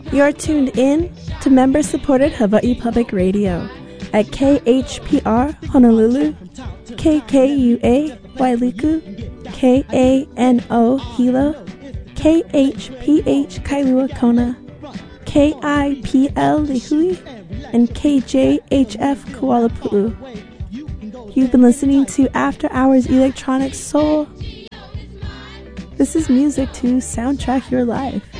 You're tuned in to member-supported Hawaii Public Radio at KHPR Honolulu, KKUA Wailuku, KANO Hilo, KHPH Kailua Kona, KIPL Lihui, and KJHF Kuala Pu'u. You've been listening to After Hours Electronic Soul. This is music to soundtrack your life.